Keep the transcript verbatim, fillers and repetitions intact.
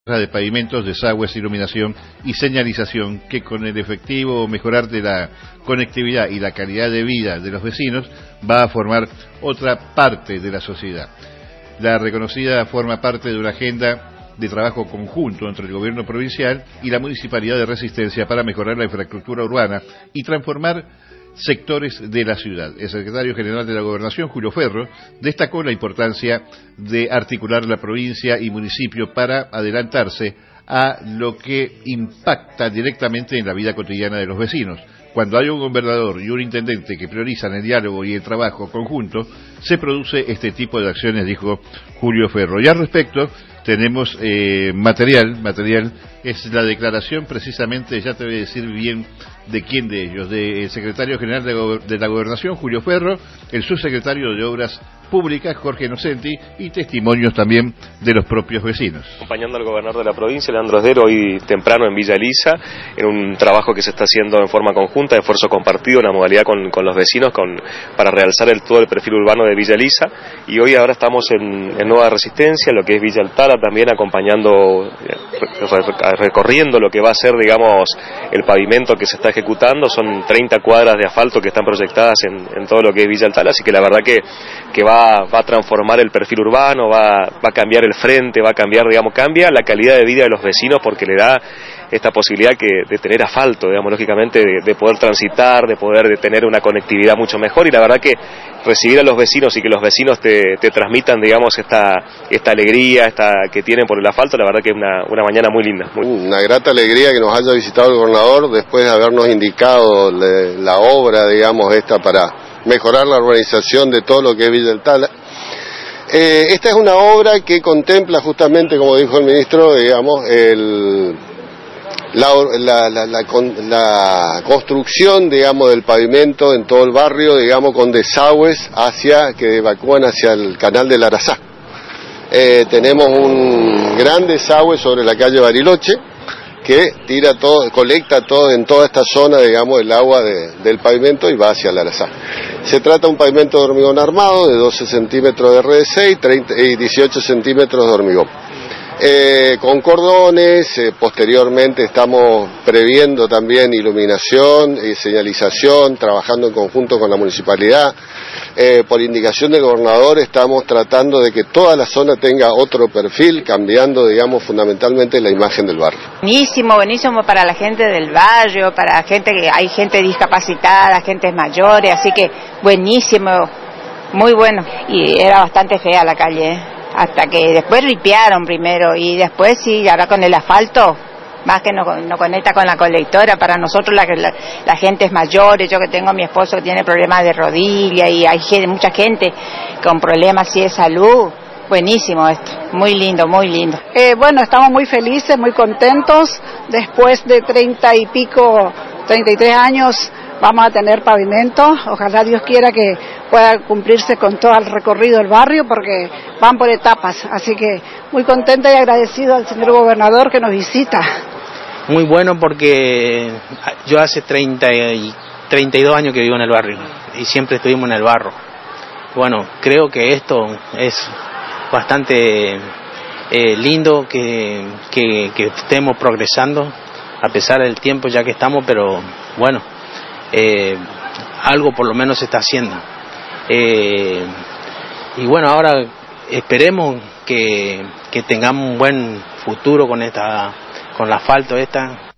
de pavimentos, desagües, iluminación y señalización que con el efectivo mejorar de la conectividad y la calidad de vida de los vecinos va a formar otra parte de la sociedad. La reconocida forma parte de una agenda de trabajo conjunto entre el gobierno provincial y la municipalidad de Resistencia para mejorar la infraestructura urbana y transformar sectores de la ciudad. El secretario general de la Gobernación, Julio Ferro, destacó la importancia de articular la provincia y municipio para adelantarse a lo que impacta directamente en la vida cotidiana de los vecinos. Cuando hay un gobernador y un intendente que priorizan el diálogo y el trabajo conjunto, se produce este tipo de acciones, dijo Julio Ferro. Y al respecto, tenemos eh, material, material, es la declaración precisamente, ya te voy a decir bien de quién de ellos, del secretario general de, Go de la Gobernación, Julio Ferro, el subsecretario de Obras Públicas, Jorge Inocenti, y testimonios también de los propios vecinos. Acompañando al gobernador de la provincia, Leandro Esdero, hoy temprano en Villa Elisa, en un trabajo que se está haciendo en forma conjunta, de esfuerzo compartido, en la modalidad con, con los vecinos, con, para realzar el, todo el perfil urbano de Villa Elisa, y hoy ahora estamos en, en Nueva Resistencia, lo que es Villa Altara, también acompañando, recorriendo lo que va a ser, digamos, el pavimento que se está ejecutando. Son treinta cuadras de asfalto que están proyectadas en, en todo lo que es Villa Altara, así que la verdad que, que va va a transformar el perfil urbano, va, va a cambiar el frente, va a cambiar, digamos, cambia la calidad de vida de los vecinos porque le da esta posibilidad que, de tener asfalto, digamos, lógicamente, de, de poder transitar, de poder de tener una conectividad mucho mejor, y la verdad que recibir a los vecinos y que los vecinos te, te transmitan, digamos, esta, esta alegría esta que tienen por el asfalto, la verdad que es una, una mañana muy linda. Muy... Una grata alegría que nos haya visitado el gobernador después de habernos indicado le, la obra, digamos, esta para mejorar la urbanización de todo lo que es Villa Altara. Eh, esta es una obra que contempla justamente, como dijo el ministro, digamos, el, la, la, la, la, la construcción, digamos, del pavimento en todo el barrio, digamos, con desagües hacia, que evacúan hacia el canal del Arazá. Eh, tenemos un gran desagüe sobre la calle Bariloche, que tira todo, colecta todo en toda esta zona, digamos, el agua de, del pavimento y va hacia el Arazá. Se trata de un pavimento de hormigón armado de doce centímetros de R D C y, treinta, y dieciocho centímetros de hormigón. Eh, con cordones, eh, posteriormente estamos previendo también iluminación y señalización, trabajando en conjunto con la municipalidad. Eh, por indicación del gobernador estamos tratando de que toda la zona tenga otro perfil, cambiando, digamos, fundamentalmente la imagen del barrio. Buenísimo, buenísimo para la gente del barrio, para gente que hay gente discapacitada, gente mayores, así que buenísimo, muy bueno. Y era bastante fea la calle, ¿eh? Hasta que después ripiaron primero y después sí, ahora con el asfalto, más que no, no conecta con la colectora. Para nosotros la, la, la gente es mayor, yo que tengo a mi esposo que tiene problemas de rodilla y hay gente, mucha gente con problemas así de salud. Buenísimo esto, muy lindo, muy lindo. Eh, bueno, estamos muy felices, muy contentos. Después de treinta y pico, treinta y tres años, vamos a tener pavimento. Ojalá Dios quiera que pueda cumplirse con todo el recorrido del barrio, porque van por etapas. Así que muy contenta y agradecido al señor gobernador que nos visita. Muy bueno, porque yo hace treinta y, treinta y dos años que vivo en el barrio y siempre estuvimos en el barro. Bueno, creo que esto es bastante eh, lindo que, que, que estemos progresando a pesar del tiempo ya que estamos, pero bueno, eh, algo por lo menos se está haciendo. Eh, y bueno, ahora esperemos que, que tengamos un buen futuro con esta, con el asfalto esta.